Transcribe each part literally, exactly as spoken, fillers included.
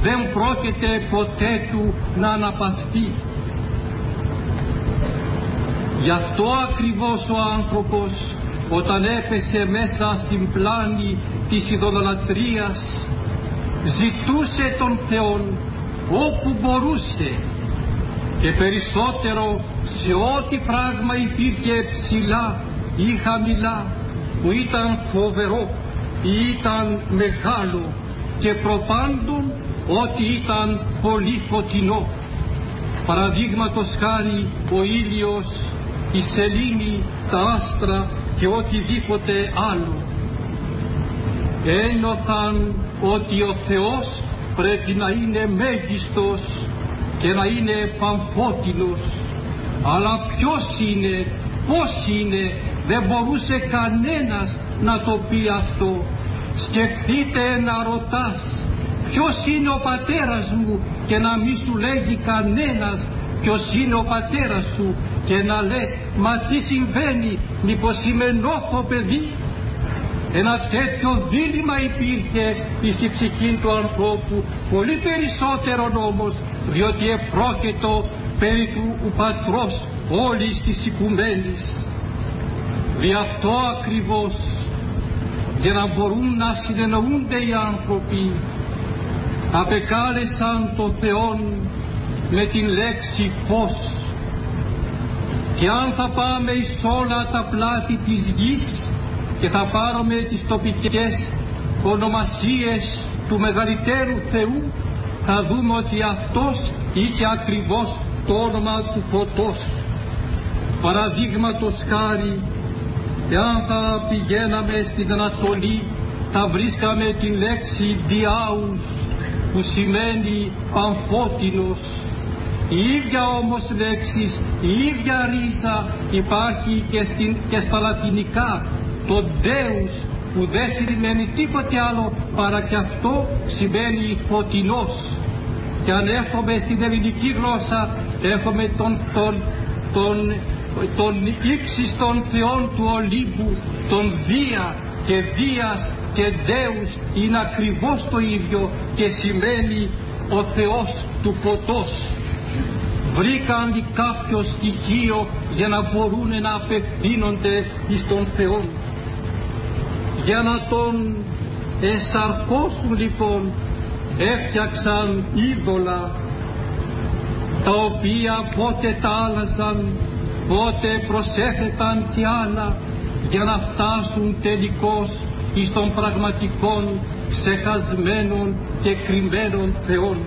δεν πρόκειται ποτέ του να αναπαυτεί. Γι' αυτό ακριβώς ο άνθρωπος, όταν έπεσε μέσα στην πλάνη της ειδωλολατρίας, ζητούσε τον Θεόν όπου μπορούσε και περισσότερο σε ό,τι πράγμα υπήρχε ψηλά ή χαμηλά, που ήταν φοβερό ή ήταν μεγάλο, και προπάντων ότι ήταν πολύ φωτεινό. Παραδείγματος χάρη ο ήλιος, η σελήνη, τα άστρα και οτιδήποτε άλλο. Ένιωθαν ότι ο Θεός πρέπει να είναι μέγιστος και να είναι παμφώτινος. Αλλά ποιος είναι, πώς είναι, δεν μπορούσε κανένας να το πει αυτό. Σκεφτείτε να ρωτάς ποιος είναι ο πατέρας μου και να μη σου λέγει κανένας ποιος είναι ο πατέρας σου, και να λες μα τι συμβαίνει, μήπως είμαι νόφο παιδί. Ένα τέτοιο δίλημμα υπήρχε στη ψυχή του ανθρώπου, πολύ περισσότερο όμως, διότι επρόκειτο περί του πατρός όλης της οικουμένης. Δι' αυτό ακριβώς, για να μπορούν να συνεννοούνται οι άνθρωποι, απεκάλεσαν τον Θεόν με την λέξη φως. Και αν θα πάμε εις όλα τα πλάτη της γης και θα πάρουμε τις τοπικές ονομασίες του μεγαλύτερου Θεού, θα δούμε ότι αυτός είχε ακριβώς το όνομα του φωτός. Παραδείγματος χάρη, εάν θα πηγαίναμε στην Ανατολή, θα βρίσκαμε την λέξη διάους, που σημαίνει αμφώτινος. Η ίδια όμως λέξη, η ίδια ρίζα υπάρχει και, στην, και στα λατινικά, το Deus, που δεν σημαίνει τίποτε άλλο παρά και αυτό σημαίνει φωτεινός. Και αν έρχομαι στην ελληνική γλώσσα, έχουμε τον, τον, τον, τον ύψιστον Θεόν του Ολύμπου, τον Δία, και Δίας και Δεus είναι ακριβώς το ίδιο και σημαίνει ο Θεός του φωτός. Βρήκαν κάποιο στοιχείο για να μπορούν να απευθύνονται εις τον Θεό. Για να τον εσαρκώσουν λοιπόν, έφτιαξαν είδωλα, τα οποία πότε τα άλλαζαν, πότε προσέθεταν κι άλλα, για να φτάσουν τελικώς εις των πραγματικών ξεχασμένων και κρυμμένων θεών.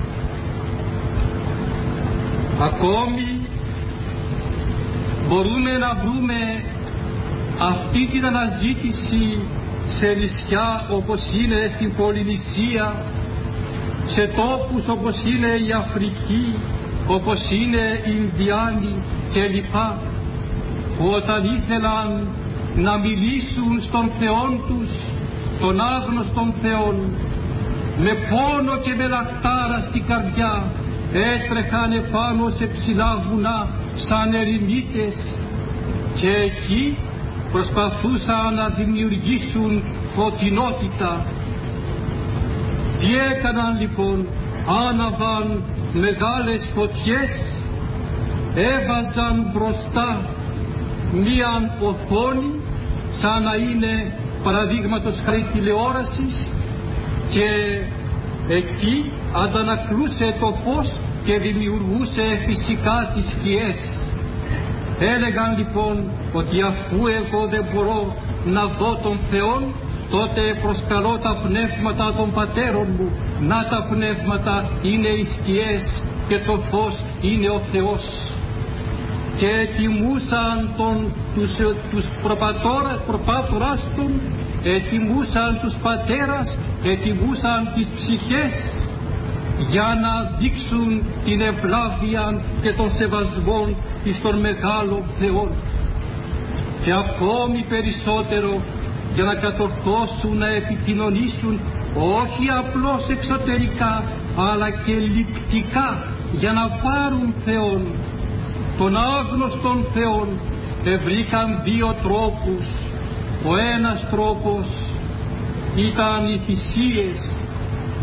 Ακόμη μπορούμε να βρούμε αυτή την αναζήτηση σε νησιά όπως είναι στην Πολυνησία, σε τόπους όπως είναι η Αφρική, όπως είναι οι Ινδιάνοι κλπ, που όταν ήθελαν να μιλήσουν στον Θεόν τους, τον άγνωστον Θεόν, με πόνο και με λαχτάρα στην καρδιά, έτρεχαν επάνω σε ψηλά βουνά σαν ερημίτες και εκεί προσπαθούσαν να δημιουργήσουν φωτεινότητα. Τι έκαναν λοιπόν? Άναβαν μεγάλες φωτιές, έβαζαν μπροστά μίαν οθόνη σαν να είναι παραδείγματος χάρη τηλεόρασης, και εκεί αντανακλούσε το φως και δημιουργούσε φυσικά τις σκιές. Έλεγαν λοιπόν ότι αφού εγώ δεν μπορώ να δω τον Θεόν, τότε προσκαλώ τα πνεύματα των πατέρων μου. Να τα πνεύματα είναι οι σκιές και το φως είναι ο Θεός. Και ετοιμούσαν τον, τους, τους προπάτορας των, ετοιμούσαν τους πατέρας, ετοιμούσαν τις ψυχές για να δείξουν την ευλάβεια και τον σεβασμό εις τον μεγάλο Θεό. Και ακόμη περισσότερο για να κατορθώσουν να επικοινωνήσουν όχι απλώς εξωτερικά αλλά και λεικτικά, για να πάρουν Θεόν, τον άγνωστον Θεόν. Ευρήκαν δύο τρόπους. Ο ένας τρόπος ήταν οι θυσίες,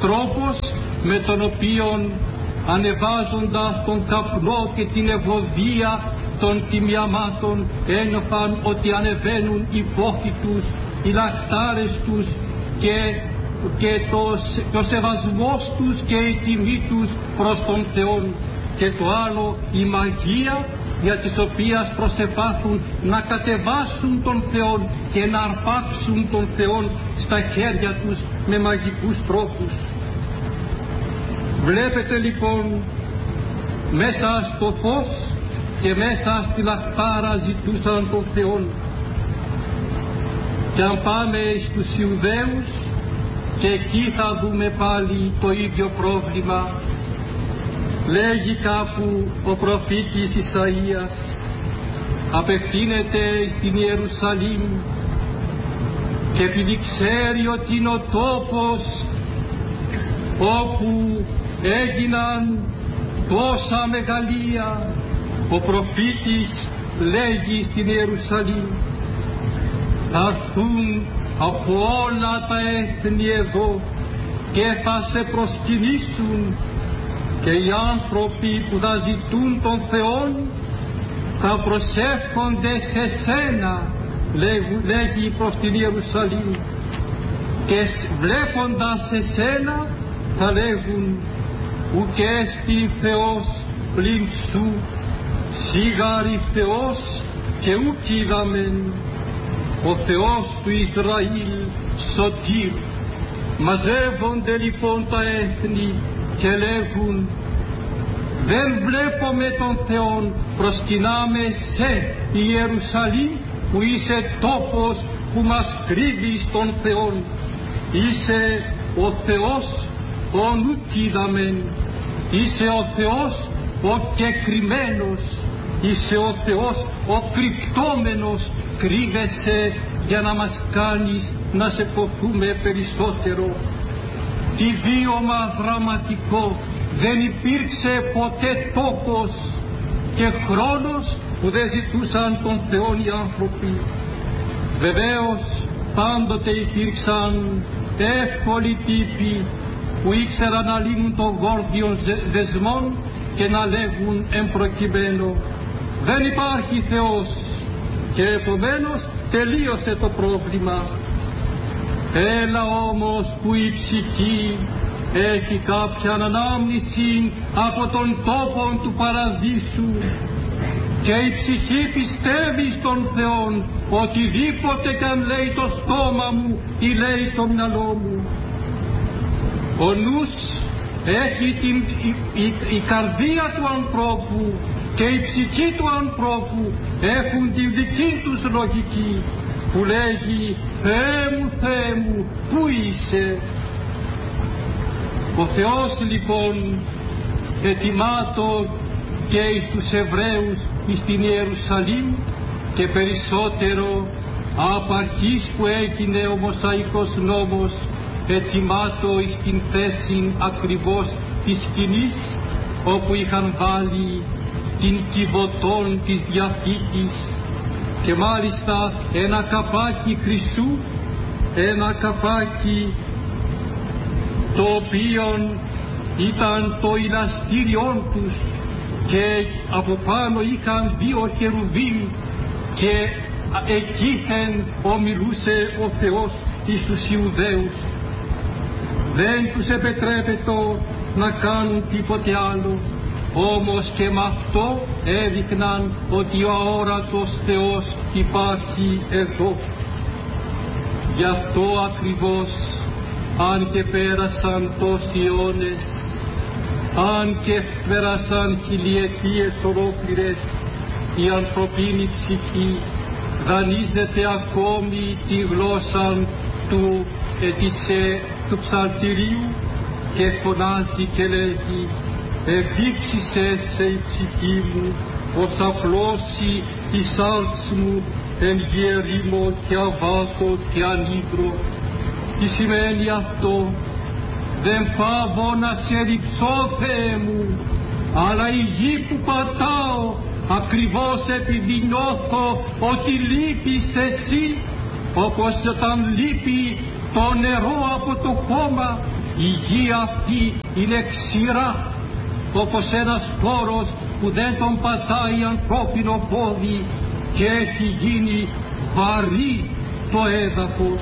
τρόπος με τον οποίο ανεβάζοντας τον καπνό και την ευωδία των τιμιαμάτων ένιωθαν ότι ανεβαίνουν οι πόθοι τους, οι λαχτάρες τους και, και το, το σεβασμός τους και η τιμή τους προς τον Θεό. Και το άλλο, η μαγεία για τις οποίες προσεπάθουν να κατεβάσουν τον Θεό και να αρπάξουν τον Θεό στα χέρια τους με μαγικούς τρόπους. Βλέπετε λοιπόν, μέσα στο φως και μέσα στη λαχτάρα ζητούσαν τον Θεό. Και αν πάμε στους Ιουδαίους, και εκεί θα δούμε πάλι το ίδιο πρόβλημα. Λέγει κάπου ο προφήτης Ισαΐας, απευθύνεται στην Ιερουσαλήμ και επειδή ξέρει ότι είναι ο τόπος όπου έγιναν τόσα μεγαλεία, ο προφήτης λέγει στην Ιερουσαλήμ, θα έρθουν από όλα τα έθνη εδώ και θα σε προσκυνήσουν, και οι άνθρωποι που θα ζητούν τον Θεόν θα προσεύχονται σε σένα, λέγει προς την Ιερουσαλήμ, και βλέποντας σε σένα θα λέγουν, ουκ έστι Θεός πλην σου, σίγαρη Θεός και ουκ είδαμεν, ο Θεός του Ισραήλ σωτήρ. Μαζεύονται λοιπόν τα έθνη και λέγουν, δεν βλέπουμε τον Θεόν, προσκυνάμε σε Ιερουσαλήμ που είσαι τόπος που μας κρύβεις τον Θεόν. Είσαι ο Θεός ο νουκίδαμεν, είσαι ο Θεός ο κεκριμένος, είσαι ο Θεός ο κρυπτόμενος, κρύβεσαι για να μας κάνεις να σε ποθούμε περισσότερο. Τι βίωμα δραματικό, δεν υπήρξε ποτέ τόπος και χρόνος που δεν ζητούσαν τον Θεό οι άνθρωποι. Βεβαίως πάντοτε υπήρξαν εύκολοι τύποι που ήξεραν να λύνουν των γόρδιων δεσμών και να λέγουν εμπροκειμένο, δεν υπάρχει Θεός, και επομένως τελείωσε το πρόβλημα. Έλα όμως που η ψυχή έχει κάποια ανάμνηση από τον τόπο του παραδείσου και η ψυχή πιστεύει στον Θεόν, οτιδήποτε κι αν λέει το στόμα μου ή λέει το μυαλό μου. Ο νους έχει την, η, η, η καρδία του ανθρώπου και η ψυχή του ανθρώπου έχουν τη δική τους λογική που λέγει «Θεέ μου, Θεέ μου, πού είσαι?» Ο Θεός λοιπόν ετοιμάτω και εις τους Εβραίους εις την Ιερουσαλήμ και περισσότερο από αρχής που έγινε ο Μωσαϊκός νόμος ετοιμάτω εις την θέση ακριβώς της σκηνής όπου είχαν βάλει την κυβωτών της Διαθήκης και μάλιστα ένα καπάκι χρυσού, ένα καπάκι το οποίο ήταν το ηλαστήριόν τους και από πάνω είχαν δύο χερουβίμ και εκείθεν ομιλούσε ο Θεός εις τους Ιουδαίους. Δεν τους επιτρέπεται να κάνουν τίποτε άλλο, όμως και με αυτό έδειχναν ότι ο αόρατος Θεός υπάρχει εδώ. Γι' αυτό ακριβώς, αν και πέρασαν τόσοι αιώνες, αν και πέρασαν χιλιετίες ολόκληρες, η ανθρωπίνη ψυχή δανείζεται ακόμη τη γλώσσα του, ε, της, ε, του ψαλτηρίου και φωνάζει και λέγει «Ευδείξησε σε η ψυχή μου, ως απλώσει η σάρξ μου εν γερήμο και αβάτο και ανίδρο». Τι σημαίνει αυτό? Δεν πάβω να σε ρυψώ, Θεέ μου, αλλά η γη που πατάω ακριβώς επειδή νιώθω ότι λείπεις εσύ, όπως όταν λείπει το νερό από το χώμα, Η γη αυτή είναι ξηρά, όπως ένας χώρος που δεν τον πατάει ανθρώπινο πόδι, και έχει γίνει βαρύ το έδαφος.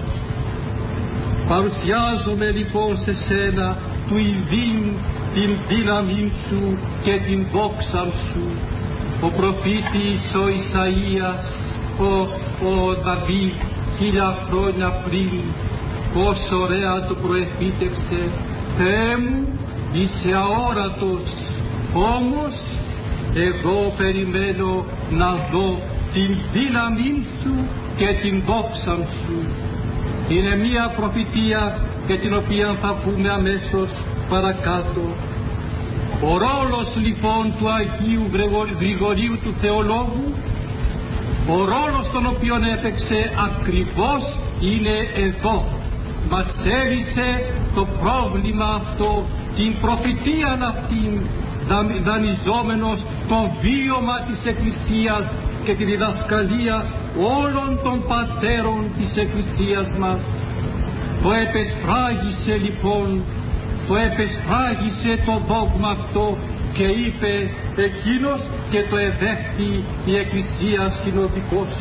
Παρουσιάζομαι λοιπόν σε σένα του ειδήν την δύναμη σου και την δόξα σου. Ο προφήτης ο Ισαΐας, ο, ο Δαβίδ, χίλια χρόνια πριν, πόσο ωραία το προεφήτευσε. Θεέ μου, είσαι αόρατος, όμως εγώ περιμένω να δω την δύναμη σου και την δόξα σου. Είναι μία προφητεία για την οποία θα πούμε αμέσως παρακάτω. Ο ρόλος λοιπόν του Αγίου Γρηγορίου του Θεολόγου, ο ρόλος τον οποίο έπαιξε ακριβώς είναι εδώ. Μας έρισε το πρόβλημα αυτό, την προφητεία αυτήν, δανειζόμενος το βίωμα της Εκκλησίας και τη διδασκαλία όλων των πατέρων της Εκκλησίας μας. Το επεσφράγισε λοιπόν, το επεσφράγισε το δόγμα αυτό και είπε εκείνος και το εδέχθη η Εκκλησία συνοδικός.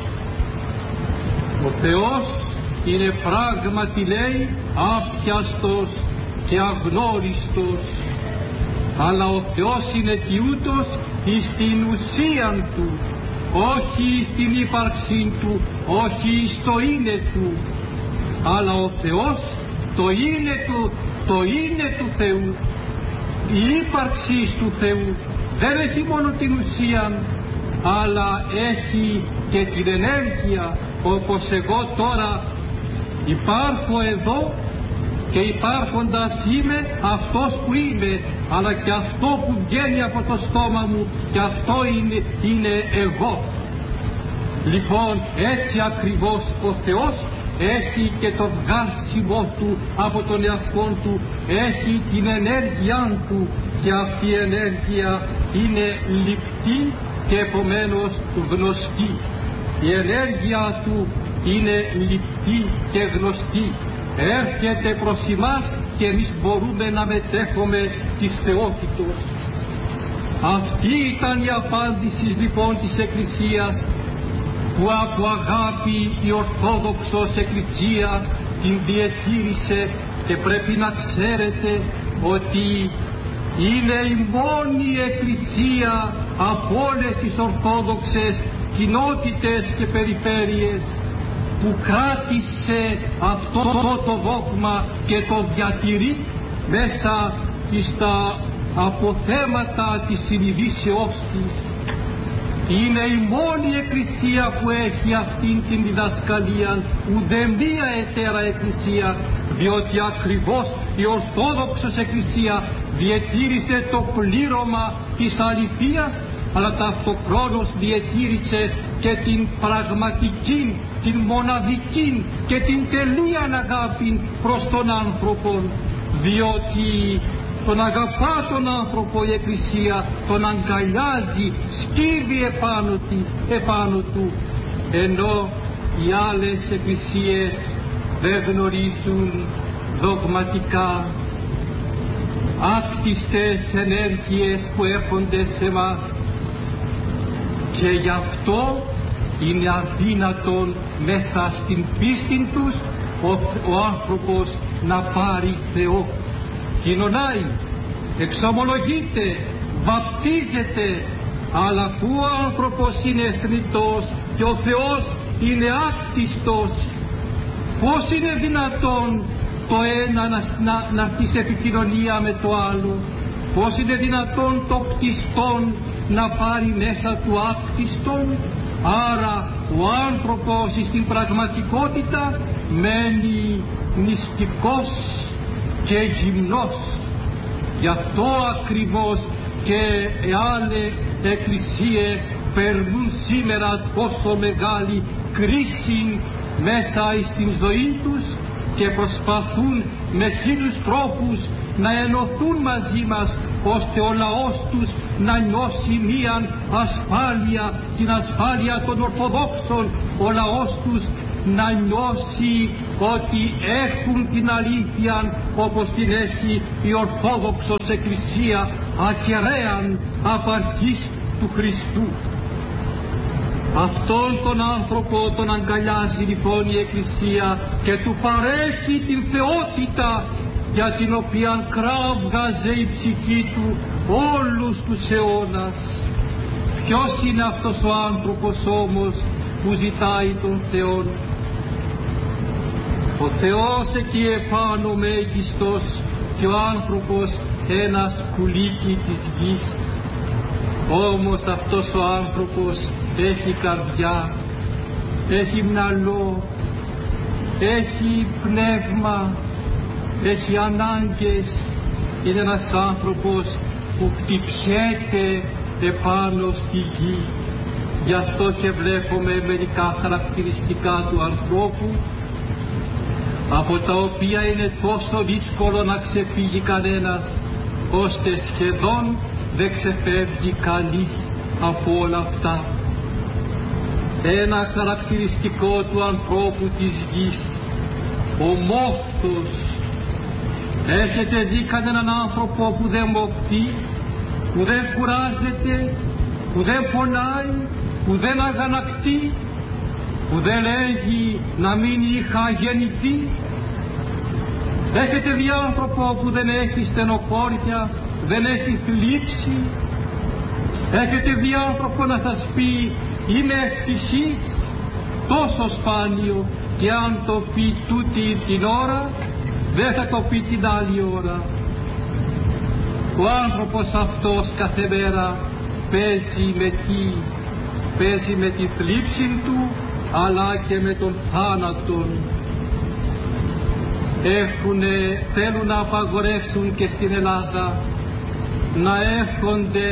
Ο Θεός είναι πράγματι, λέει, άπιαστος και αγνώριστος, αλλά ο Θεός είναι τιούτος εις την ουσίαν του, όχι στην ύπαρξή του, όχι στο είναι του, αλλά ο Θεός το είναι του, το είναι του Θεού. Η ύπαρξη του Θεού δεν έχει μόνο την ουσία, αλλά έχει και την ενέργεια, όπως εγώ τώρα υπάρχω εδώ και υπάρχοντας είμαι αυτός που είμαι, αλλά και αυτό που βγαίνει από το στόμα μου, και αυτό είναι, είναι εγώ. Λοιπόν, έτσι ακριβώς ο Θεός έχει και το βγάρσιμο του από τον εαυτό του, έχει την ενέργειά του, και αυτή η ενέργεια είναι λιπτή και επομένως γνωστή. Η ενέργεια του είναι λιπτή και γνωστή. Έρχεται προς εμάς και εμείς μπορούμε να μετέχουμε της θεότητος. Αυτή ήταν η απάντηση λοιπόν της Εκκλησίας, που από αγάπη η Ορθόδοξος Εκκλησία την διετήρησε, και πρέπει να ξέρετε ότι είναι η μόνη Εκκλησία από όλες τις Ορθόδοξες κοινότητες και περιφέρειες που κράτησε αυτό το δόγμα και το διατηρεί μέσα στα αποθέματα της συνειδήσεώς της. Είναι η μόνη Εκκλησία που έχει αυτήν την διδασκαλία, ουδέ μία ετέρα Εκκλησία, διότι ακριβώς η Ορθόδοξος Εκκλησία διετήρησε το πλήρωμα της αληθείας, αλλά ταυτοχρόνως διετήρησε και την πραγματική, την μοναδική και την τελείαν αγάπη προς τον άνθρωπο, διότι τον αγαπά τον άνθρωπο η Εκκλησία, τον αγκαλιάζει, σκύβει επάνω, τη, επάνω του, ενώ οι άλλες εκκλησίες δεν γνωρίζουν δογματικά άκτιστες ενέργειες που έρχονται σε μας, και γι' αυτό είναι αδύνατον μέσα στην πίστη τους ο, ο άνθρωπος να πάρει Θεό. Κοινωνάει, εξομολογείται, βαπτίζεται, αλλά που ο άνθρωπος είναι θνητός και ο Θεός είναι άκτιστος, πώς είναι δυνατόν το ένα να, να, να έρθει σε επικοινωνία με το άλλο? Πώς είναι δυνατόν το κτιστόν να πάρει μέσα του άκτιστον? Άρα ο άνθρωπος στην πραγματικότητα μένει νηστικός και γυμνός. Γι' αυτό ακριβώς και οι άλλες εκκλησίες περνούν σήμερα τόσο μεγάλη κρίση μέσα στην ζωή τους και προσπαθούν με χίλιους τρόπους να ενωθούν μαζί μας, ώστε ο λαός τους να νιώσει μία ασφάλεια, την ασφάλεια των Ορθοδόξων, ο λαός τους να νιώσει ότι έχουν την αλήθεια όπως την έχει η Ορθόδοξος Εκκλησία ακεραίαν απ' αρχής του Χριστού. Αυτόν τον άνθρωπο τον αγκαλιάζει λοιπόν η Εκκλησία και του παρέχει την θεότητα για την οποία κράβγαζε η ψυχή του όλους τους αιώνας. Ποιος είναι αυτός ο άνθρωπος όμως που ζητάει τον Θεό? Ο Θεός εκεί επάνω μέγιστος και ο άνθρωπος ένα σκουλίκι της γης. Όμως αυτός ο άνθρωπος έχει καρδιά, έχει μυαλό, έχει πνεύμα, έχει ανάγκες. Είναι ένας άνθρωπος που χτυπιέται επάνω στη γη. Γι' αυτό και βλέπουμε μερικά χαρακτηριστικά του ανθρώπου, από τα οποία είναι τόσο δύσκολο να ξεφύγει κανένας, ώστε σχεδόν δεν ξεφεύγει κανείς από όλα αυτά. Ένα χαρακτηριστικό του ανθρώπου της γης, ο μόχθος. Έχετε δει κανέναν άνθρωπο που δεν μοχθεί, που δεν κουράζεται, που δεν πονάει, που δεν αγανακτεί, που δεν λέγει να μην είχα γεννηθεί? Έχετε δει άνθρωπο που δεν έχει στενοχώρια, δεν έχει θλίψη? Έχετε δει άνθρωπο να σας πει είμαι ευτυχής? Τόσο σπάνιο, και αν το πει τούτη την ώρα, δεν θα το πει την άλλη ώρα. Ο άνθρωπος αυτός κάθε μέρα παίζει με τι? Παίζει με τη θλίψη του, αλλά και με τον θάνατον. Έχουνε, θέλουν να απαγορεύσουν και στην Ελλάδα να έρχονται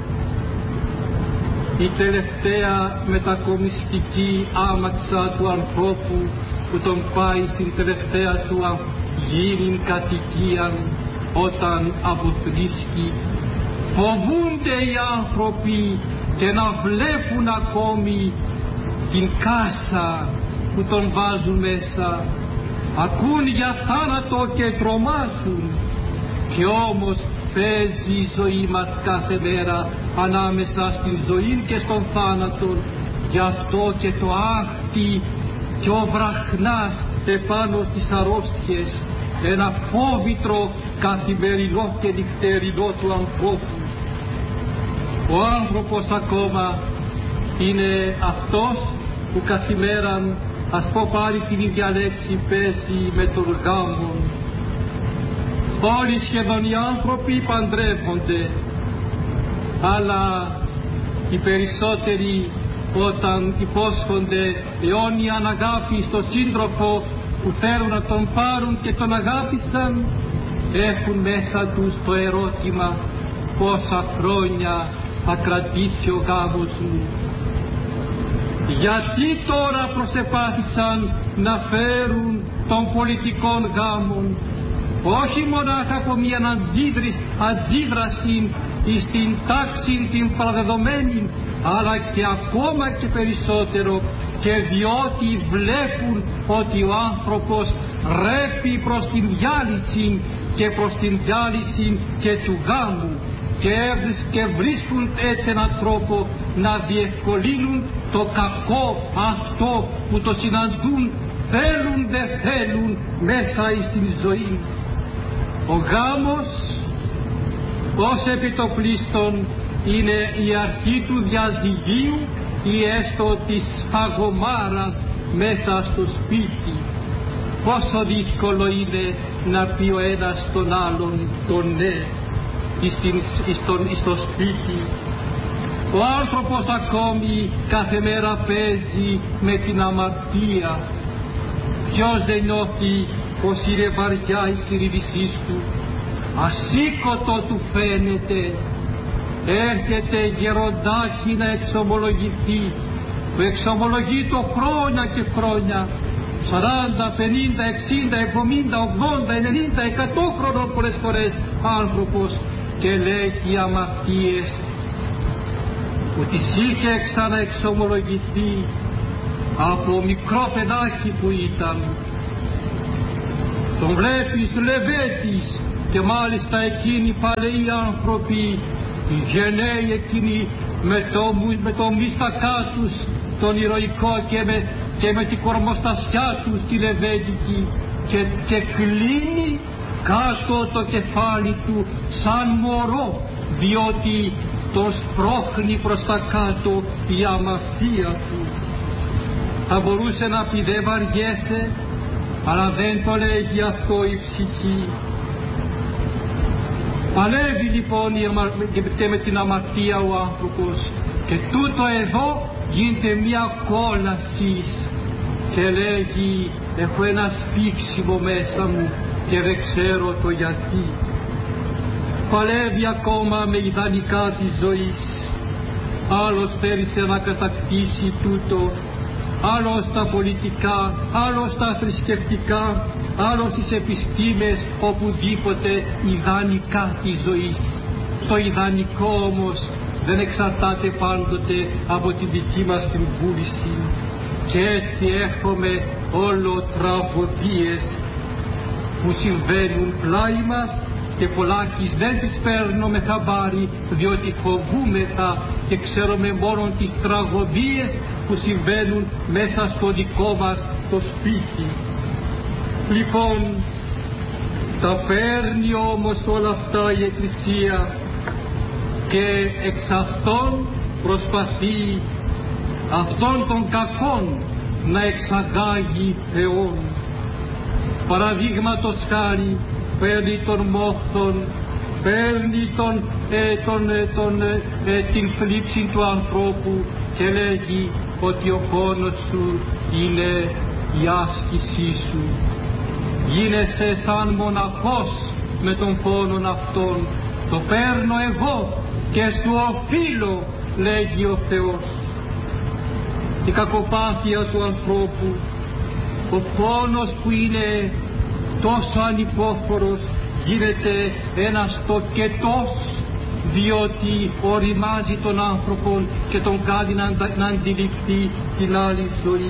η τελευταία μετακομιστική άμαξα του ανθρώπου που τον πάει στην τελευταία του γύριν κατοικία όταν αποθλίσκει. Φοβούνται οι άνθρωποι και να βλέπουν ακόμη την κάσα που τον βάζουν μέσα. Ακούν για θάνατο και τρομάζουν. Και όμως παίζει η ζωή μας κάθε μέρα ανάμεσα στην ζωή και στον θάνατο. Γι' αυτό και το άχτι και ο βραχνάς επάνω στις αρρώστιες, ένα φόβητρο καθημερινό και νυχτερινό του ανθρώπου. Ο άνθρωπος ακόμα είναι αυτός που καθημέραν, ας πω πάλι την ίδια λέξη, παίζει με τον γάμο. Όλοι σχεδόν οι άνθρωποι παντρεύονται, αλλά οι περισσότεροι όταν υπόσχονται αιώνια αγάπη στο σύντροφο που θέλουν να τον πάρουν και τον αγάπησαν, έχουν μέσα τους το ερώτημα πόσα χρόνια θα κρατήσει ο γάμος μου. Γιατί τώρα προσεπάθησαν να φέρουν των πολιτικών γάμων, όχι μονάχα από μια αντίδραση στην τάξη την παραδεδομένη, αλλά και ακόμα και περισσότερο και διότι βλέπουν ότι ο άνθρωπος ρέπει προς την διάλυση και προς την διάλυση και του γάμου και βρίσκουν έτσι έναν τρόπο να διευκολύνουν το κακό αυτό που το συναντούν θέλουν δεν θέλουν μέσα στην ζωή. Ο γάμος ως επιτοπλίστων είναι η αρχή του διαζυγίου ή έστω της φαγωμάρας μέσα στο σπίτι. Πόσο δύσκολο είναι να πει ο ένας στον άλλον το ναι στο σπίτι. Ο άνθρωπος ακόμη κάθε μέρα παίζει με την αμαρτία. Ποιος δεν νιώθει πως είναι βαριά η συνείδησή του, ασήκωτο του φαίνεται. Έρχεται γεροντάκι να εξομολογηθεί, που εξομολογεί το χρόνια και χρόνια, σαράντα, πενήντα, εξήντα, εβδομήντα, ογδόντα, ενενήντα, εκατό χρονών πολλές φορές άνθρωπος, και λέγει αμαρτίες που τις είχε ξαναεξομολογηθεί από μικρό παιδάκι που ήταν. Τον βλέπεις λεβέτης, και μάλιστα εκείνοι παλαιοί άνθρωποι, οι γενναίοι εκείνοι με το, με το μυστακά τους, τον ηρωικό και με, και με την κορμοστασιά τους τη λεβέντικη, και, και κλείνει κάτω το κεφάλι του σαν μωρό, διότι τον σπρώχνει προς τα κάτω η αμαρτία του. Θα μπορούσε να πει δεν βαριέσαι, αλλά δεν το λέγει αυτό η ψυχή. Παλεύει λοιπόν και με την αμαρτία ο άνθρωπος, και τούτο εδώ γίνεται μια κόλαση και λέγει έχω ένα σπίξιμο μέσα μου και δεν ξέρω το γιατί. Παλεύει ακόμα με ιδανικά της ζωής. Άλλος θέλησε να κατακτήσει τούτο, άλλος τα πολιτικά, άλλος τα θρησκευτικά, άλλος τις επιστήμες, οπουδήποτε ιδανικά της ζωής. Το ιδανικό όμως δεν εξαρτάται πάντοτε από τη δική μας την βούληση, και έτσι έχουμε όλο τραγωδίες που συμβαίνουν πλάι μας και πολλάκις δεν τις παίρνουμε χαμπάρι, διότι φοβούμεθα και ξέρουμε μόνο τις τραγωδίες που συμβαίνουν μέσα στο δικό μας το σπίτι. Λοιπόν, τα παίρνει όμως όλα αυτά η Εκκλησία και εξ αυτών προσπαθεί αυτών των κακών να εξαγάγει Θεόν. Παραδείγματος χάρη παίρνει τον μόχθον, παίρνει τον, ε, τον, ε, τον, ε, ε, την θλίψη του ανθρώπου και λέγει ότι ο πόνος σου είναι η άσκησή σου. Γίνεσαι σαν μοναχός με τον πόνον αυτόν. Το παίρνω εγώ και σου οφείλω, λέγει ο Θεός. Η κακοπάθεια του ανθρώπου, ο πόνος που είναι τόσο ανυπόφορος, γίνεται ένας τοκετός, διότι οριμάζει τον άνθρωπο και τον κάνει να, να αντιληφθεί την άλλη ζωή.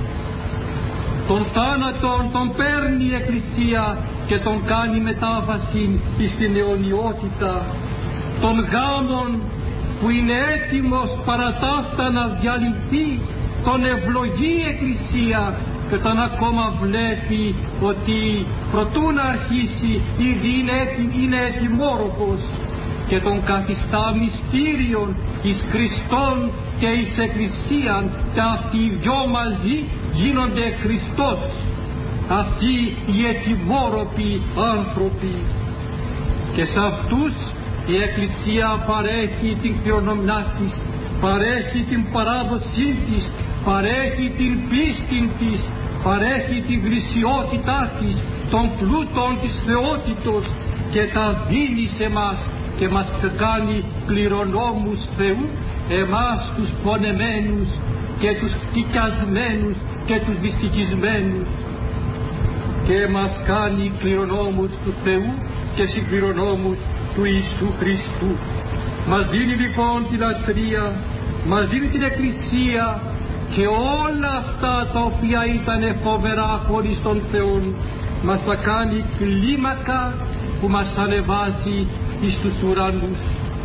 Τον θάνατον τον παίρνει η Εκκλησία και τον κάνει μετάβαση στην αιωνιότητα. Τον γάμον που είναι έτοιμος παρά ταύτα να διαλυθεί, τον ευλογεί η Εκκλησία, και όταν ακόμα βλέπει ότι προτού να αρχίσει ήδη είναι, είναι ετοιμόρροπος, και τον καθιστά μυστήριον εις Χριστόν και εις Εκκλησίαν, και αυτοί οι δυο μαζί γίνονται Χριστός, αυτοί οι ετοιμόρροποι άνθρωποι. Και σε αυτούς η Εκκλησία παρέχει την κληρονομιά της, παρέχει την παράδοσή της, παρέχει την πίστη της, παρέχει την γλυσιότητά της, των πλούτων της θεότητος, και τα δίνει σε μας και μας κάνει κληρονόμους Θεού, εμάς τους πονεμένους και τους κτικιασμένους και τους δυστυχισμένους, και μας κάνει κληρονόμους του Θεού και συμπληρονόμους του Ιησού Χριστού. Μας δίνει λοιπόν τη λατρεία, μας δίνει την Εκκλησία και όλα αυτά τα οποία ήταν φοβερά χωρίς τον Θεό, μας τα κάνει κλίμακα που μας ανεβάζει εις τους ουρανούς.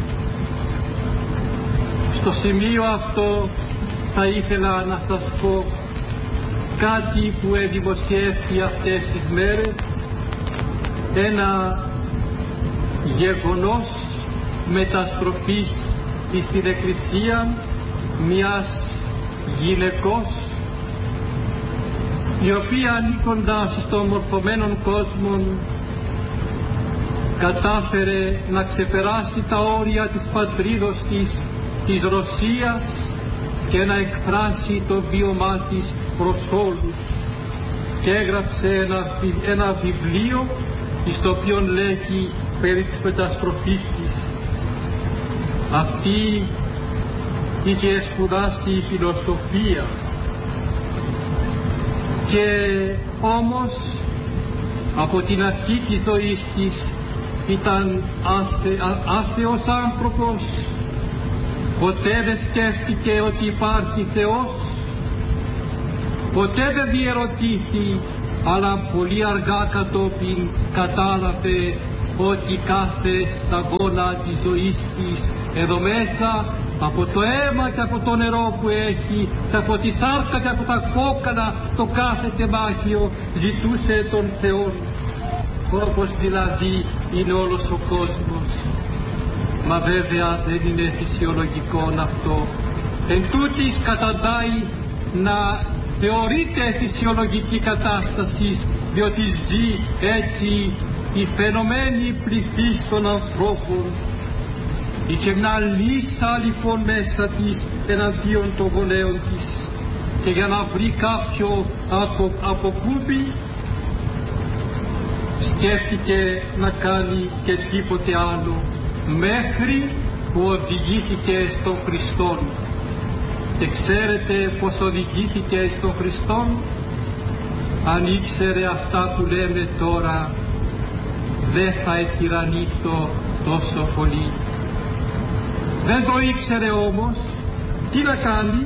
Στο σημείο αυτό θα ήθελα να σας πω κάτι που εδημοσιεύτηκε αυτές τις μέρες, ένα γεγονός μεταστροφής στην Εκκλησία μιας γυναικός, η οποία ανήκοντας στον μορφωμένον κόσμο κατάφερε να ξεπεράσει τα όρια της πατρίδος της, της Ρωσίας, και να εκφράσει το βίωμά της προς όλους, και έγραψε ένα, ένα βιβλίο στο οποίο λέγει περί της μεταστροφής της. Αυτή είχε σπουδάσει φιλοσοφία, και όμως από την αρχή της ζωής της ήταν άθε, άθεος άνθρωπος, ποτέ δεν σκέφτηκε ότι υπάρχει Θεός, Ποτέ δεν διερωτήθη, αλλά πολύ αργά κατόπιν κατάλαβε ότι κάθε σταγόνα της ζωής της εδώ μέσα, από το αίμα και από το νερό που έχει και από τη σάρκα και από τα κόκκαλα, το κάθε τεμάχιο ζητούσε τον Θεό, όπως δηλαδή είναι όλος ο κόσμος. Μα βέβαια δεν είναι φυσιολογικό αυτό. Εν τούτης καταντάει να θεωρείται φυσιολογική κατάσταση, διότι ζει έτσι η φαινομένη πληθύς των ανθρώπων. Είχε μια λύσα λοιπόν μέσα της εναντίον των γονέων της, και για να βρει κάποιο απο, αποκούμπι σκέφτηκε να κάνει και τίποτε άλλο, μέχρι που οδηγήθηκε στον Χριστόν. Και ξέρετε πως οδηγήθηκε στον Χριστόν? Αν ήξερε αυτά που λέμε τώρα, δεν θα ετυραννήθω τόσο πολύ. Δεν το ήξερε όμως. Τι να κάνει?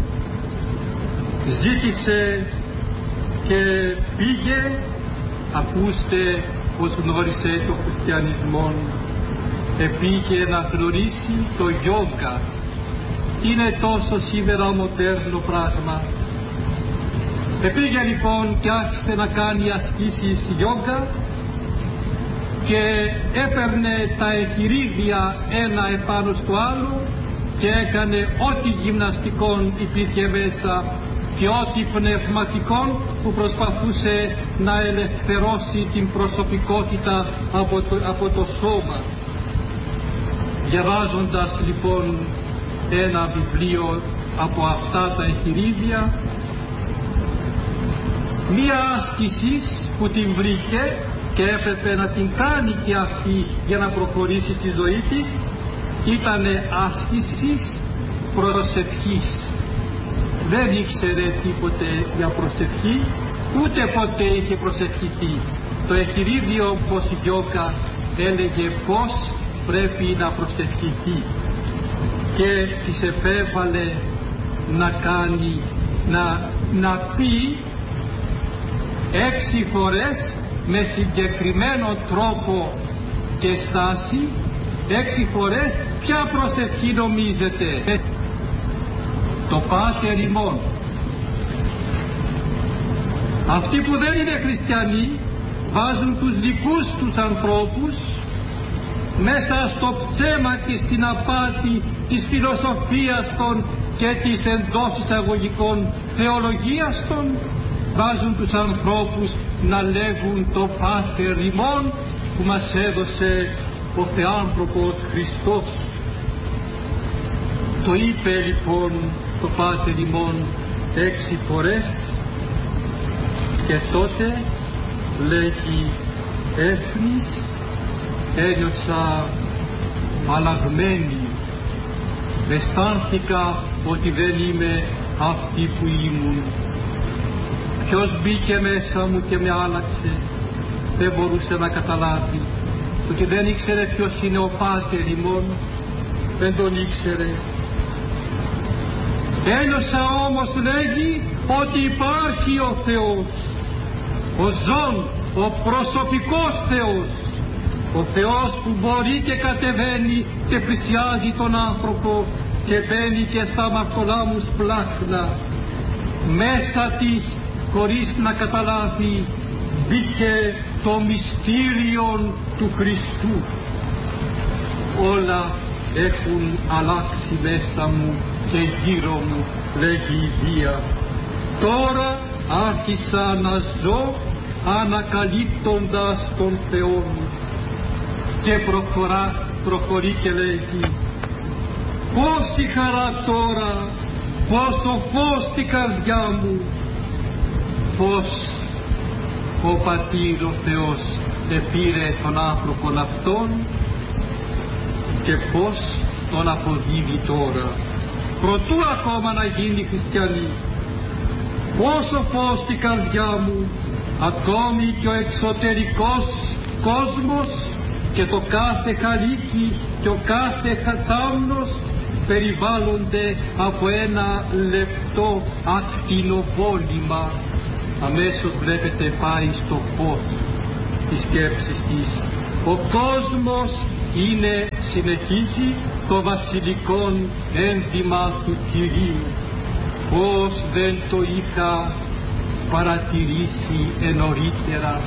Ζήτησε και πήγε, ακούστε πως γνώρισε το χριστιανισμό, επήγε να γνωρίσει το γιόγκα. Είναι τόσο σήμερα μοντέρνο πράγμα. Επήγε λοιπόν και άρχισε να κάνει ασκήσεις γιόγκα και έπαιρνε τα εγχειρίδια ένα επάνω στο άλλο και έκανε ό,τι γυμναστικών υπήρχε μέσα και ό,τι πνευματικών που προσπαθούσε να ελευθερώσει την προσωπικότητα από το, από το σώμα. Διαβάζοντας λοιπόν ένα βιβλίο από αυτά τα εγχειρίδια, μία άσκηση που την βρήκε και έπρεπε να την κάνει και αυτή για να προχωρήσει στη ζωή της, ήταν άσκησης προσευχής. Δεν ήξερε τίποτε για προσευχή, ούτε ποτέ είχε προσευχηθεί. Το εγχειρίδιο πως η γιόγκα έλεγε πως πρέπει να προσευχηθεί και της επέβαλε να κάνει, να, να πει έξι φορές με συγκεκριμένο τρόπο και στάση, έξι φορές ποια προσευχή νομίζετε? Το Πάτερ ημών. Αυτοί που δεν είναι χριστιανοί βάζουν τους δικούς τους ανθρώπους μέσα στο ψέμα και στην απάτη της φιλοσοφίας των και της εντός εισαγωγικών θεολογίας των, βάζουν τους ανθρώπους να λέγουν το Πάτερ ημών που μας έδωσε ο Θεάνθρωπος Χριστός. Το είπε λοιπόν το Πάτερ ημών έξι φορές και τότε λέγει έφνης, ένιωσα αλλαγμένη, αισθάνθηκα ότι δεν είμαι αυτή που ήμουν. Ποιος μπήκε μέσα μου και με άλλαξε? Δεν μπορούσε να καταλάβει, ότι δεν ήξερε ποιος είναι ο Πάτερ ημών, δεν τον ήξερε. Ένιωσα όμως, λέγει, ότι υπάρχει ο Θεός, ο ζών, ο προσωπικός Θεός, ο Θεός που μπορεί και κατεβαίνει και πλησιάζει τον άνθρωπο και μπαίνει και στα μαυτολάμους πλάχνα. Μέσα της, χωρίς να καταλάβει, μπήκε το μυστήριο του Χριστού. Όλα έχουν αλλάξει μέσα μου και γύρω μου, λέγει η Βία. Τώρα άρχισα να ζω ανακαλύπτοντας τον Θεό μου. Και προχωρά, προχωρεί και λέγει, πόση χαρά τώρα, πόσο φως στην καρδιά μου, πως ο Πατήρ ο Θεός επήρε τον άνθρωπον αυτόν και πως τον αποδίδει τώρα, προτού ακόμα να γίνει χριστιανή. Πόσο φως στην καρδιά μου, ακόμη και ο εξωτερικός κόσμος και το κάθε χαρίκι και ο κάθε θάμνος περιβάλλονται από ένα λεπτό ακτινοβόλημα. Αμέσως βλέπετε πάει στο φως της σκέψης της. Ο κόσμος είναι, συνεχίζει, το βασιλικό ένδυμα του Κυρίου. Πώς δεν το είχα παρατηρήσει ενωρίτερα.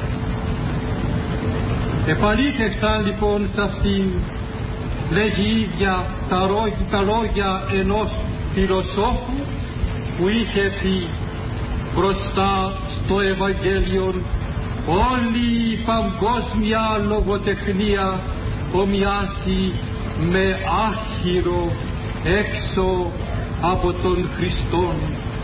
Επαλήθευσαν λοιπόν σε αυτήν, λέγει η ίδια, τα, ρόγια, τα λόγια ενός φιλοσόφου που είχε πει μπροστά στο Ευαγγέλιο: όλη η παγκόσμια λογοτεχνία ομοιάζει με άχυρο έξω από τον Χριστόν.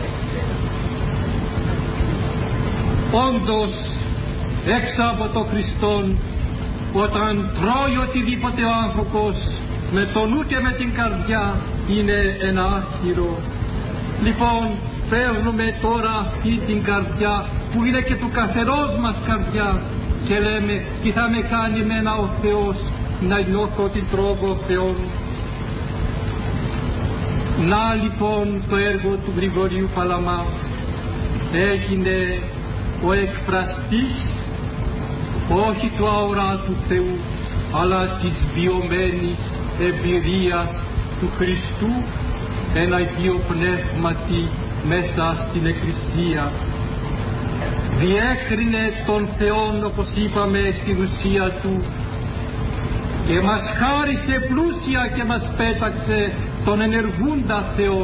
Όντως, έξω από τον Χριστόν, όταν τρώει οτιδήποτε ο άνθρωπος με το νου και με την καρδιά, είναι ένα άχυρο. Λοιπόν, παίρνουμε τώρα αυτή την καρδιά που είναι και του καθενός μας καρδιά και λέμε τι θα με κάνει εμένα ο Θεός να νιώθω την τρώγω Θεόν. Να λοιπόν το έργο του Γρηγορίου Παλαμά. Έγινε ο εκφραστής όχι του αοράτου Θεού αλλά της βιωμένης εμπειρίας του Χριστού, ένα Αγίο Πνεύματι μέσα στην Εκκλησία. Διέκρινε τον Θεόν, όπως είπαμε, στην ουσία του και μας χάρισε πλούσια και μας πέταξε τον ενεργούντα Θεόν.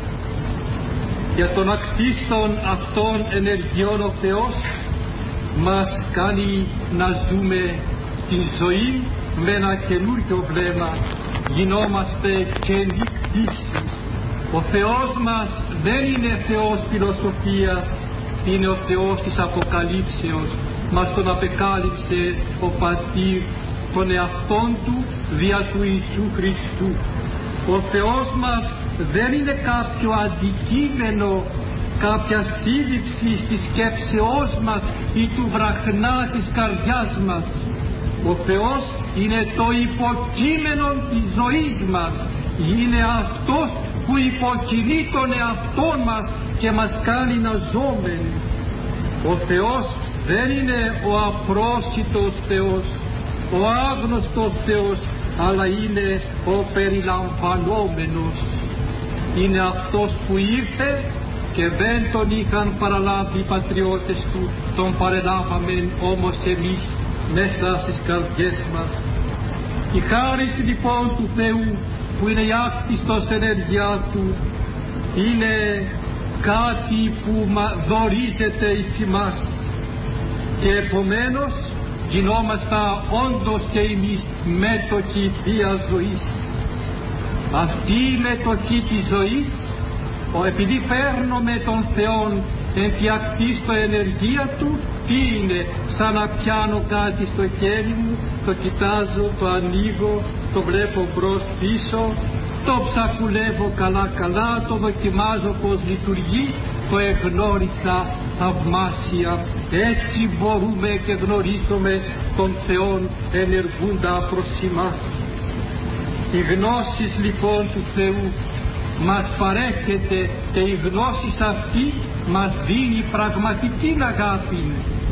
Για τον ακτίστον αυτών ενεργειών ο Θεός μας κάνει να ζούμε την ζωή με ένα καινούριο βλέμμα. Γινόμαστε καινή κτήση. Ο Θεός μας δεν είναι Θεός φιλοσοφίας, είναι ο Θεός της Αποκαλύψεως. Μας τον απεκάλυψε ο Πατήρ τον εαυτόν του δια του Ιησού Χριστού. Ο Θεός μας δεν είναι κάποιο αντικείμενο, κάποια σύλληψη της σκέψεώς μας ή του βραχνά της καρδιάς μας. Ο Θεός είναι το υποκείμενο της ζωής μας. Είναι Αυτός που υποκινεί τον εαυτό μας και μας κάνει να ζούμε. Ο Θεός δεν είναι ο απρόσιτος Θεός, ο άγνωστος Θεός, αλλά είναι ο περιλαμβανόμενος. Είναι Αυτός που ήρθε και δεν τον είχαν παραλάβει οι πατριώτες του, τον παρελάβαμε όμως εμείς μέσα στις καρδιές μας. Η χάρις λοιπόν του Θεού που είναι η άκτιστος ενέργειά του είναι κάτι που δωρίζεται εις εμάς και επομένως γινόμαστε όντως και εμείς μέτοχοι Θείας ζωής. Αυτή η μετοχή της ζωής, επειδή παίρνουμε τον Θεόν ενθιακτή στο ενεργεία του, τι είναι? Σαν να πιάνω κάτι στο χέρι μου, το κοιτάζω, το ανοίγω, το βλέπω μπρος πίσω, το ψακουλεύω καλά καλά, το δοκιμάζω πως λειτουργεί, το εγνώρισα θαυμάσια. Έτσι μπορούμε και γνωρίζουμε τον Θεόν ενεργούντα προς εμάς. Η γνώση λοιπόν του Θεού μας παρέχεται και η γνώση αυτή μας δίνει πραγματική αγάπη,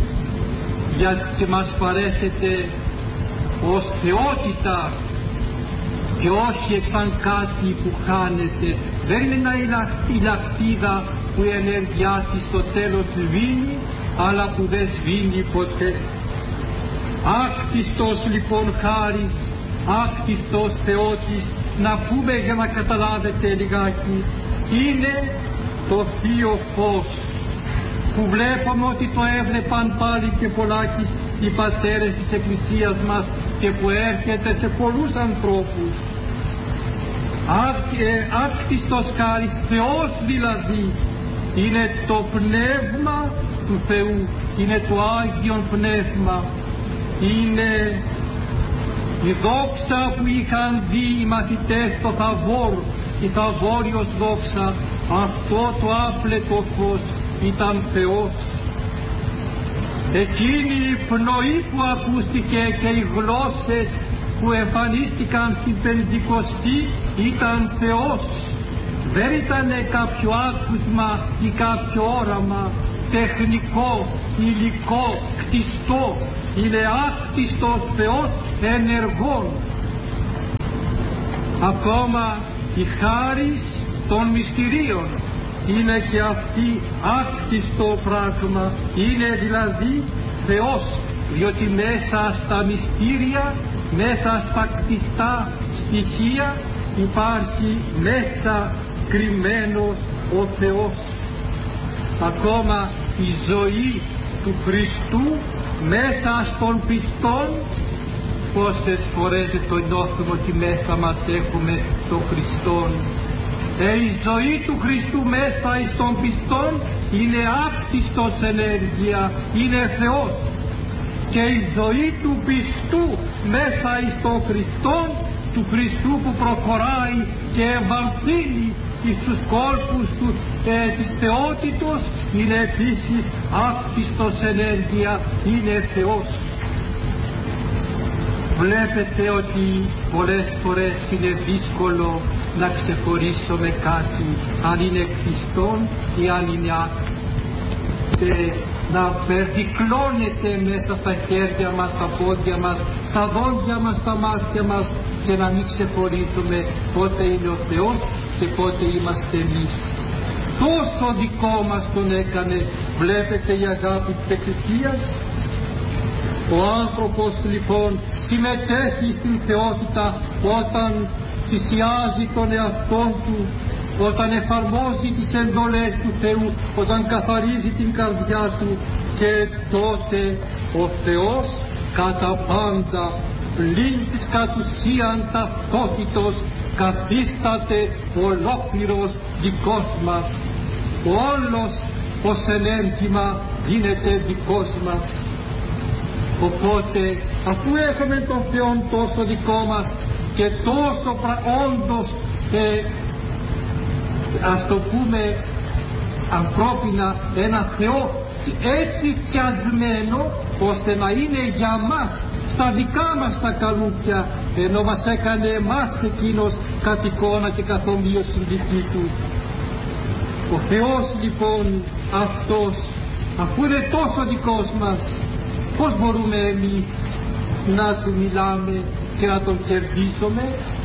γιατί μας παρέχεται ως θεότητα και όχι σαν κάτι που χάνεται. Δεν είναι η λαχτίδα που η ενέργειά της στο τέλος σβήνει, αλλά που δεν σβήνει ποτέ. Άκτιστος λοιπόν χάρις, άκτιστος Θεότης, να πούμε για να καταλάβετε λιγάκι, είναι το Θείο Φως που βλέπουμε ότι το έβλεπαν πάλι και πολλάκι οι πατέρες της Εκκλησίας μας και που έρχεται σε πολλούς ανθρώπους. Άκτιστος χάρις, Θεός δηλαδή, είναι το Πνεύμα του Θεού, είναι το Άγιον Πνεύμα, είναι η δόξα που είχαν δει οι μαθητές στο Θαβόρ, η Θαβόριος δόξα. Αυτό το άπλετο φως ήταν Θεός. Εκείνη η πνοή που ακούστηκε και οι γλώσσες που εμφανίστηκαν στην Πεντηκοστή ήταν Θεός. Δεν ήταν κάποιο άκουσμα ή κάποιο όραμα τεχνικό, υλικό, κτιστό. Είναι άκτιστος Θεός ενεργών. Ακόμα η χάρις των μυστηρίων είναι και αυτή άκτιστο πράγμα. Είναι δηλαδή Θεός, διότι μέσα στα μυστήρια, μέσα στα κτιστά στοιχεία υπάρχει μέσα κρυμμένος ο Θεός. Ακόμα η ζωή του Χριστού μέσα στον πιστόν, πόσες φορές το νιώθουμε ότι μέσα μας έχουμε τον Χριστόν. Ε, η ζωή του Χριστού μέσα στον πιστόν είναι άκτιστος ενέργεια, είναι Θεός. Και η ζωή του πιστού μέσα στον Χριστόν, του Χριστού που προχωράει και εμβαθύνει στους κόλπους του, ε, της θεότητος, είναι επίσης άκτιστος ενέργεια, είναι Θεός. Βλέπετε ότι πολλές φορές είναι δύσκολο να ξεχωρίσουμε κάτι, αν είναι κτιστόν ή αν είναι άκτιστο. Ε, να περδικλώνεται μέσα στα χέρια μας, στα πόδια μας, στα δόντια μας, στα μάτια μας, και να μην ξεχωρίζουμε πότε είναι ο Θεός και πότε είμαστε εμείς. Τόσο δικό μας τον έκανε. Βλέπετε η αγάπη της Εκκλησίας. Ο άνθρωπος λοιπόν συμμετέχει στην θεότητα όταν θυσιάζει τον εαυτόν του, όταν εφαρμόζει τις εντολές του Θεού, όταν καθαρίζει την καρδιά του, και τότε ο Θεός κατά πάντα πλην της κατ' ουσίαν ταυτότητος καθίσταται ολόκληρος δικός μας. Όλος ως ενέργημα γίνεται δικός μας. Οπότε αφού έχουμε τον Θεό τόσο δικό μας και τόσο πρα, όντως ε, ας το πούμε ανθρώπινα ένα Θεό έτσι φτιασμένο ώστε να είναι για μας στα δικά μας τα καλούπια, ενώ μας έκανε εμάς εκείνος κατ' εικόνα και καθ' ομοίωση δική του. Ο Θεός λοιπόν αυτός, αφού είναι τόσο δικός μας, πώς μπορούμε εμείς να του μιλάμε και να τον κερδίσουμε?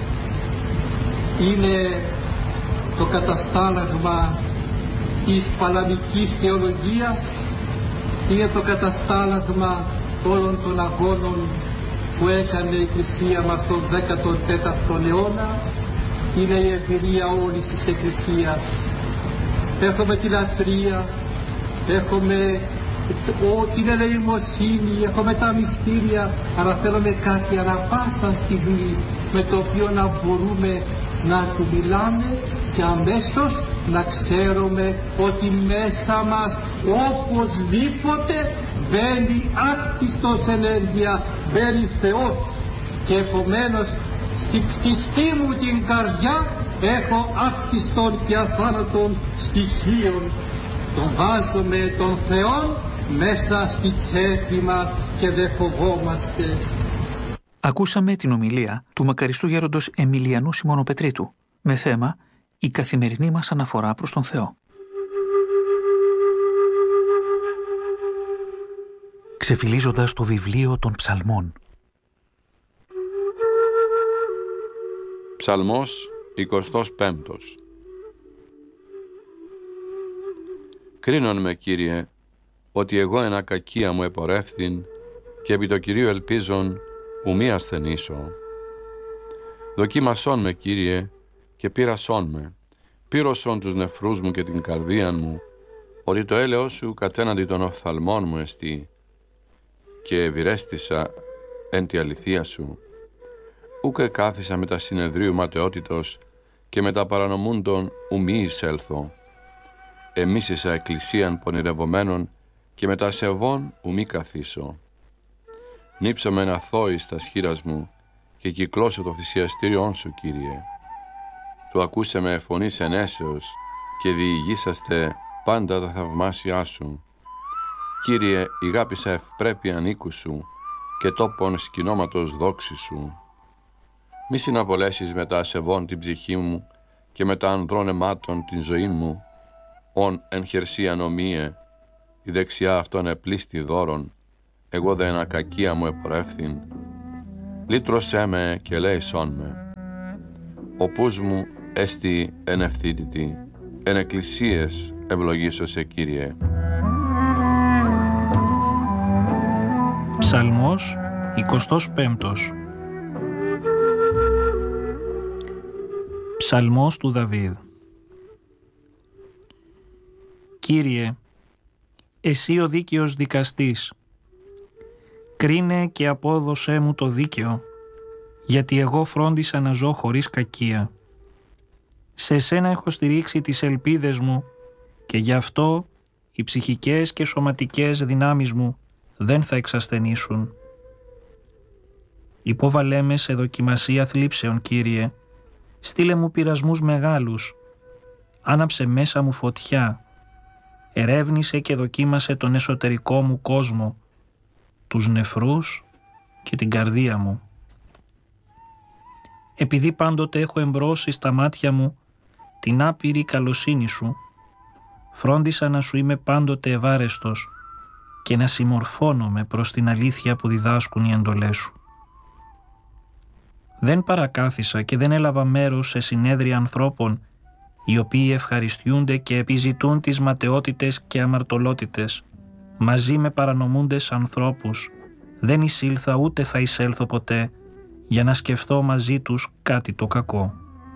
Είναι το καταστάλαγμα της παλαμικής θεολογίας, είναι το καταστάλαγμα όλων των αγώνων που έκανε η Εκκλησία μας τον δέκατο τέταρτο αιώνα, είναι η εμπειρία όλης της Εκκλησίας. Έχουμε τη λατρεία, έχουμε ο, την ελεημοσύνη, έχουμε τα μυστήρια, αλλά θέλουμε κάτι ανά πάσα στιγμή με το οποίο να μπορούμε να του μιλάμε και αμέσως να ξέρουμε ότι μέσα μας οπωσδήποτε μπαίνει άκτιστος ενέργεια, μπαίνει Θεός, και επομένως στην κτιστή μου την καρδιά έχω άκτιστον και αθάνατον στοιχείων. Τον βάζουμε τον Θεό μέσα στη τσέπη μας και δεν φοβόμαστε. Ακούσαμε την ομιλία του μακαριστού γέροντος Εμιλιανού Σιμωνοπετρίτου με θέμα «Η καθημερινή μας αναφορά προς τον Θεό». Ξεφυλίζοντας το βιβλίο των ψαλμών. Ψαλμός εικοστός πέμπτος. Κρίνον με, Κύριε, ότι εγώ εν ακακία μου επορεύθην και επί το Κυρίου ελπίζον ου μη ασθενήσω. Δοκίμασόν με, Κύριε, και πείρασόν με, πύρωσον τους νεφρούς μου και την καρδίαν μου, ότι το έλεος σου κατέναντι των οφθαλμών μου εστί, και ευηρέστησα εν τη αληθεία σου. Ούκε κάθισα με τα συνεδρίου ματαιότητος και με τα παρανομούντων ου μη εισέλθω. Εμίσησα εκκλησίαν πονηρευομένων και με τα σεβών ου μη καθίσω. Νύψαμε ένα θόη στα σχήρας μου και κυκλώσω το θυσιαστήριόν σου, Κύριε. Του ακούσε με φωνής ενέσεως και διηγήσαστε πάντα τα θαυμάσια σου. Κύριε, ηγάπησα ευπρέπειαν οίκου σου και τόπον σκηνώματος δόξη σου. Μη συναπολέσεις μετά ασεβών την ψυχή μου και μετά ανδρών αιμάτων την ζωή μου, ον εν χερσία ανομίε, η δεξιά αυτόν επλήστη δώρον, εγώ δε ένα κακία μου επορεύθην. Λύτρωσέ με και λέησόν με. Ο πούς μου έστι εν ευθύτητη, εν εκκλησίες ευλογήσω σε Κύριε. Ψαλμός εικοστός πέμπτος. Ψαλμός του Δαβίδ. Κύριε, εσύ ο δίκαιος δικαστής, κρίνε και απόδωσέ μου το δίκαιο, γιατί εγώ φρόντισα να ζω χωρίς κακία. Σε σένα έχω στηρίξει τις ελπίδες μου και γι' αυτό οι ψυχικές και σωματικές δυνάμεις μου δεν θα εξασθενήσουν. Υπόβαλέ με σε δοκιμασία θλίψεων, Κύριε, στείλε μου πειρασμούς μεγάλους, άναψε μέσα μου φωτιά, ερεύνησε και δοκίμασε τον εσωτερικό μου κόσμο, τους νεφρούς και την καρδία μου. Επειδή πάντοτε έχω εμπρώσει στα μάτια μου την άπειρη καλοσύνη σου, φρόντισα να σου είμαι πάντοτε ευάρεστος και να συμμορφώνομαι προς την αλήθεια που διδάσκουν οι εντολές σου. Δεν παρακάθισα και δεν έλαβα μέρος σε συνέδρια ανθρώπων οι οποίοι ευχαριστιούνται και επιζητούν τις ματαιότητες και αμαρτωλότητες. Μαζί με παρανομούντες ανθρώπους δεν εισήλθα ούτε θα εισέλθω ποτέ για να σκεφτώ μαζί τους κάτι το κακό.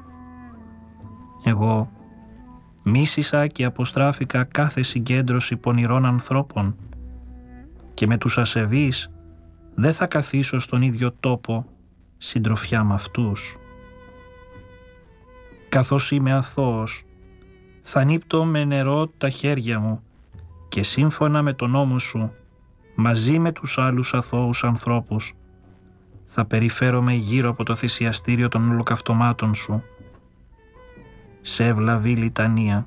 Εγώ μίσησα και αποστράφηκα κάθε συγκέντρωση πονηρών ανθρώπων και με τους ασεβείς δεν θα καθίσω στον ίδιο τόπο συντροφιά με αυτούς. Καθώς είμαι αθώος, θα νύπτω με νερό τα χέρια μου και σύμφωνα με τον νόμο σου, μαζί με τους άλλους αθώους ανθρώπους, θα περιφέρομαι γύρω από το θυσιαστήριο των ολοκαυτωμάτων σου, σε ευλαβή λιτανία,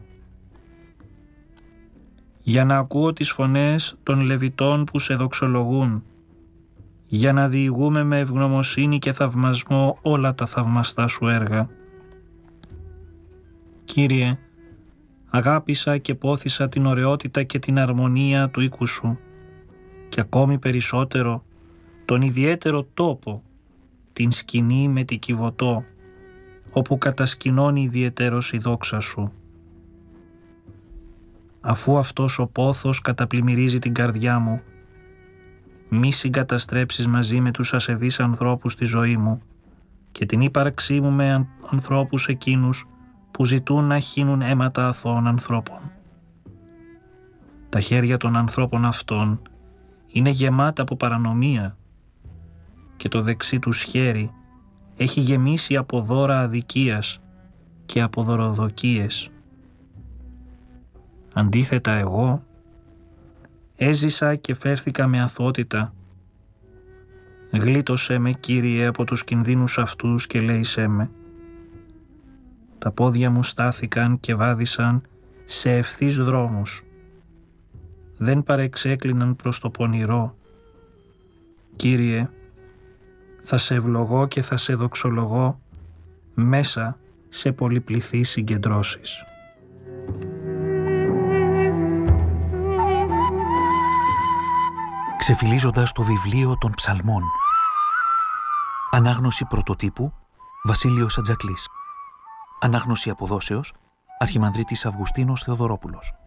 για να ακούω τις φωνές των Λεβιτών που σε δοξολογούν, για να διηγούμε με ευγνωμοσύνη και θαυμασμό όλα τα θαυμαστά σου έργα. Κύριε, αγάπησα και πόθησα την ωραιότητα και την αρμονία του οίκου σου και ακόμη περισσότερο τον ιδιαίτερο τόπο, την σκηνή με την Κιβωτό, όπου κατασκηνώνει ιδιαιτέρως η δόξα σου. Αφού αυτός ο πόθος καταπλημμυρίζει την καρδιά μου, μη συγκαταστρέψεις μαζί με τους ασεβείς ανθρώπους τη ζωή μου και την ύπαρξή μου με ανθρώπους εκείνους που ζητούν να χύνουν αίματα αθώων ανθρώπων. Τα χέρια των ανθρώπων αυτών είναι γεμάτα από παρανομία και το δεξί τους χέρι έχει γεμίσει από δώρα αδικίας και από δωροδοκίες. Αντίθετα εγώ έζησα και φέρθηκα με αθωότητα. Γλίτωσέ με, Κύριε, από τους κινδύνους αυτούς και λέησέ με. Τα πόδια μου στάθηκαν και βάδισαν σε ευθύς δρόμους. Δεν παρεξέκλειναν προς το πονηρό. Κύριε, θα σε ευλογώ και θα σε δοξολογώ μέσα σε πολυπληθείς συγκεντρώσεις. Ξεφυλίζοντας το βιβλίο των Ψαλμών. Ανάγνωση πρωτοτύπου Βασίλειος Ατζακλής. Ανάγνωση αποδόσεως Αρχιμανδρίτης Αυγουστίνος Θεοδωρόπουλος.